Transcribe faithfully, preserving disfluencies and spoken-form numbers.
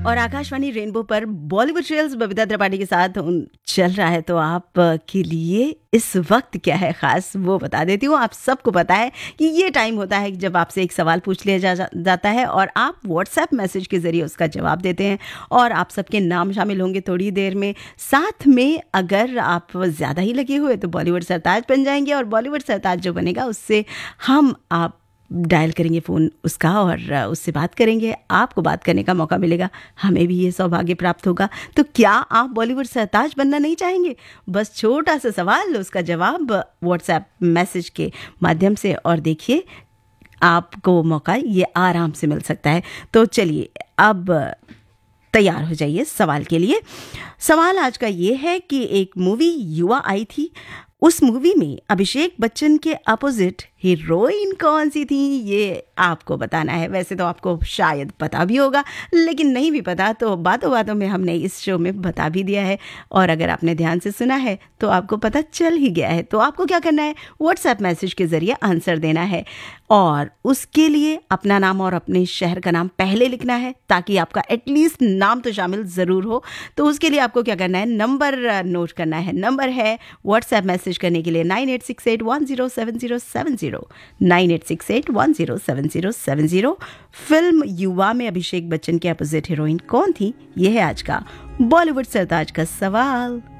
और आकाशवाणी रेनबो पर बॉलीवुड सीरियल्स बबीता त्रिपाठी के साथ चल रहा है। तो आप के लिए इस वक्त क्या है खास वो बता देती हूँ। आप सबको पता है कि ये टाइम होता है जब आपसे एक सवाल पूछ लिया जा, जा, जाता है और आप व्हाट्सएप मैसेज के ज़रिए उसका जवाब देते हैं और आप सबके नाम शामिल होंगे थोड़ी देर में। साथ में अगर आप ज़्यादा ही लगे हुए तो बॉलीवुड सरताज बन जाएंगे और बॉलीवुड सरताज जो बनेगा उससे हम आप डायल करेंगे फ़ोन उसका और उससे बात करेंगे, आपको बात करने का मौका मिलेगा, हमें भी ये सौभाग्य प्राप्त होगा। तो क्या आप बॉलीवुड सरताज बनना नहीं चाहेंगे? बस छोटा सा सवाल, उसका जवाब व्हाट्सएप मैसेज के माध्यम से और देखिए आपको मौका ये आराम से मिल सकता है। तो चलिए अब तैयार हो जाइए सवाल के लिए। सवाल आज का ये है कि एक मूवी युवा आई थी, उस मूवी में अभिषेक बच्चन के अपोजिट हीरोइन कौन सी थी, ये आपको बताना है। वैसे तो आपको शायद पता भी होगा, लेकिन नहीं भी पता तो बातों बातों में हमने इस शो में बता भी दिया है और अगर आपने ध्यान से सुना है तो आपको पता चल ही गया है। तो आपको क्या करना है, व्हाट्सएप मैसेज के ज़रिए आंसर देना है और उसके लिए अपना नाम और अपने शहर का नाम पहले लिखना है ताकि आपका एटलीस्ट नाम तो शामिल ज़रूर हो। तो उसके लिए आपको क्या करना है, नंबर नोट करना है। नंबर है व्हाट्सएप मैसेज करने के लिए nine eight six eight one zero seven zero seven zero nine eight six eight one zero seven zero seven zero. Film युवा में अभिषेक बच्चन के अपोजिट हीरोइन कौन थी, यह है आज का बॉलीवुड सरताज का सवाल।